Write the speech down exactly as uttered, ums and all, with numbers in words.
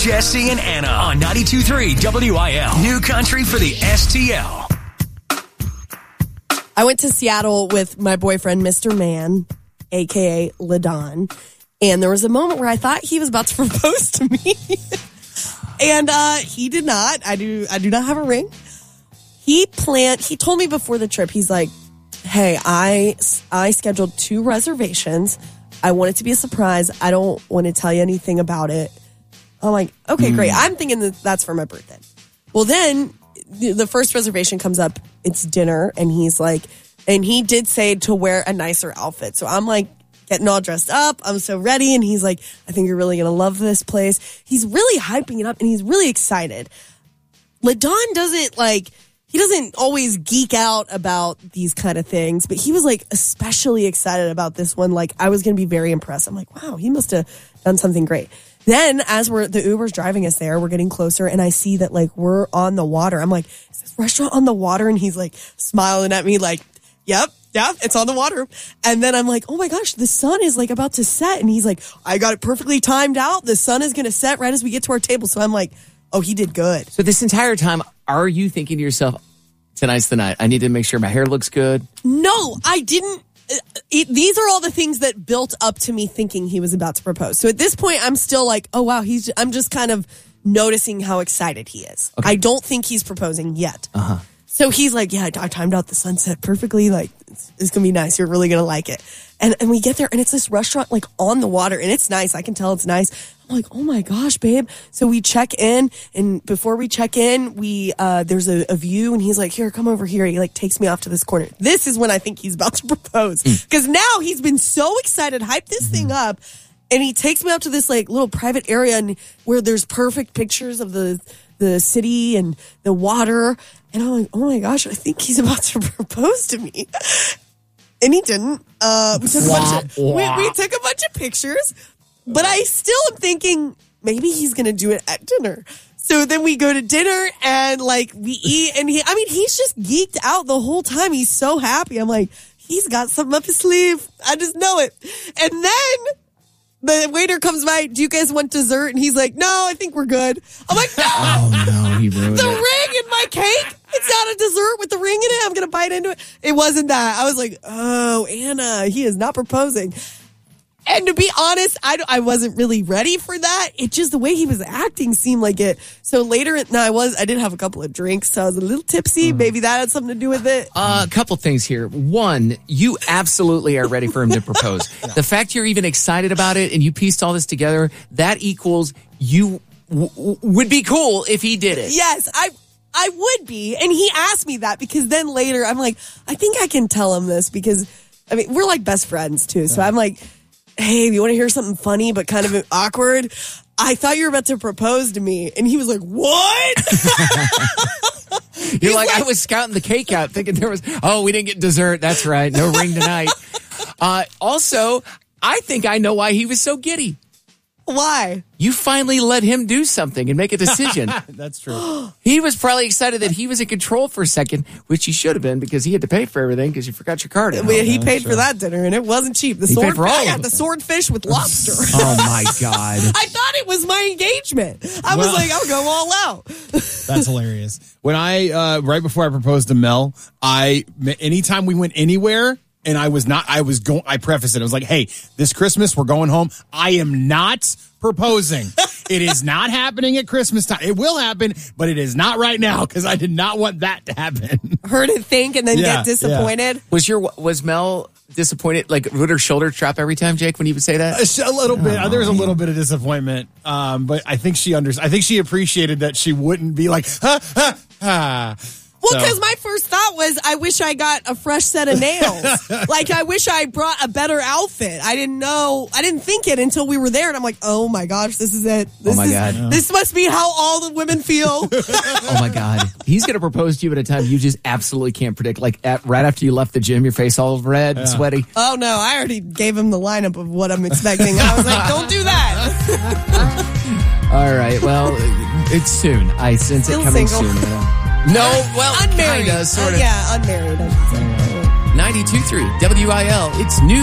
Jesse and Anna on ninety-two point three W I L. New country for the S T L. I went to Seattle with my boyfriend, Mister Man, a k a. LaDon. And there was a moment where I thought he was about to propose to me. and uh, he did not. I do I do not have a ring. He planned, he told me before the trip, he's like, hey, I, I scheduled two reservations. I want it to be a surprise. I don't want to tell you anything about it. I'm like, okay, mm. great. I'm thinking that that's for my birthday. Well, then the, the first reservation comes up. It's dinner. And he's like, and he did say to wear a nicer outfit. So I'm like getting all dressed up. I'm so ready. And he's like, I think you're really going to love this place. He's really hyping it up and he's really excited. LaDon doesn't like, he doesn't always geek out about these kind of things, but he was like especially excited about this one. Like I was going to be very impressed. I'm like, wow, he must have done something great. Then as we're, the Uber's driving us there, we're getting closer and I see that like we're on the water. I'm like, is this restaurant on the water? And he's like smiling at me like, yep, yep, it's on the water. And then I'm like, oh my gosh, the sun is like about to set. And he's like, I got it perfectly timed out. The sun is going to set right as we get to our table. So I'm like, oh, he did good. So this entire time, are you thinking to yourself, tonight's the night, I need to make sure my hair looks good? No, I didn't. It, these are all the things that built up to me thinking he was about to propose. So at this point, I'm still like, oh, wow, he's. I'm just kind of noticing how excited he is. Okay. I don't think he's proposing yet. Uh-huh. So he's like, yeah, I timed out the sunset perfectly. Like, it's, it's going to be nice. You're really going to like it. And and we get there, and it's this restaurant, like, on the water, and it's nice. I can tell it's nice. I'm like, oh, my gosh, babe. So we check in, and before we check in, we uh, there's a, a view, and he's like, here, come over here. He, like, takes me off to this corner. This is when I think he's about to propose. Because mm. now he's been so excited, hyped this mm-hmm. thing up, and he takes me out to this, like, little private area and where there's perfect pictures of the the city and the water. And I'm like, oh my gosh, I think he's about to propose to me. And he didn't. Uh, we, took a bunch of, we, we took a bunch of pictures, but I still am thinking maybe he's going to do it at dinner. So then we go to dinner and like we eat and he, I mean, he's just geeked out the whole time. He's so happy. I'm like, he's got something up his sleeve. I just know it. And then the waiter comes by, do you guys want dessert? And he's like, no, I think we're good. I'm like, no. Oh, no, he ruined the it. ring in my cake. It's not a dessert with the ring in it. I'm going to bite into it. It wasn't that. I was like, oh, Anna, he is not proposing. And to be honest, I, I wasn't really ready for that. It just, the way he was acting seemed like it. So later, no, I was, I did have a couple of drinks, so I was a little tipsy. Mm. Maybe that had something to do with it. A uh, couple things here. One, you absolutely are ready for him to propose. Yeah. The fact you're even excited about it and you pieced all this together, that equals you w- w- would be cool if he did it. Yes, I I would be. And he asked me that because then later I'm like, I think I can tell him this because, I mean, we're like best friends too. So I'm like, hey, you want to hear something funny but kind of awkward? I thought you were about to propose to me. And he was like, what? You're like, like, I was scouting the cake out thinking there was, oh, we didn't get dessert. That's right. No ring tonight. Uh, also, I think I know why he was so giddy. Why? You finally let him do something and make a decision. That's true. He was probably excited that he was in control for a second, which he should have been because he had to pay for everything because you forgot your card. Well, he paid sure. for that dinner, and it wasn't cheap. The he sword, paid for all I got of the swordfish with lobster. Oh, my God. I thought it was my engagement. I well, was like, I'll go all out. That's hilarious. When I, uh, right before I proposed to Mel, I, anytime we went anywhere, and I was not, I was going, I prefaced it. I was like, hey, this Christmas, we're going home. I am not proposing. It is not happening at Christmas time. It will happen, but it is not right now because I did not want that to happen. Heard it think and then yeah, get disappointed. Yeah. Was your, was Mel disappointed? Like, would her shoulder drop every time, Jake, when you would say that? A, a little bit. Oh, there was a little bit of disappointment. Um, but I think she under, I think she appreciated that she wouldn't be like, ha, ha, ha. Well, because so. my first thought was, I wish I got a fresh set of nails. Like, I wish I brought a better outfit. I didn't know. I didn't think it until we were there. And I'm like, oh, my gosh, this is it. This oh, my is, God. Yeah. This must be how all the women feel. Oh, my God. He's going to propose to you at a time you just absolutely can't predict. Like, at, right after you left the gym, your face all red yeah. and sweaty. Oh, no. I already gave him the lineup of what I'm expecting. I was like, don't do that. All right. Well, it's soon. I sense Still it coming single. soon. You know? No, well, unmarried. Kinda, sort of. Uh, yeah, unmarried. ninety-two point three W I L. It's new.